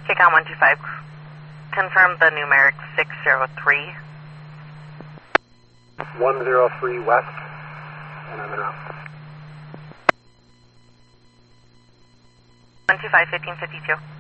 TACON 125, confirm the numeric 603. 103 west, and I'm in route. 125, 1552.